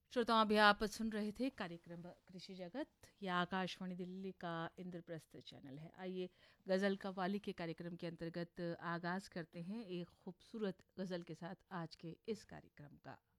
श्रोताओं, अभी आप सुन रहे थे कार्यक्रम कृषि जगत। यह आकाशवाणी दिल्ली का इंद्रप्रस्थ चैनल है। आइए गज़ल कव्वाली के कार्यक्रम के अंतर्गत आगाज़ करते हैं एक खूबसूरत गज़ल के साथ आज के इस कार्यक्रम का।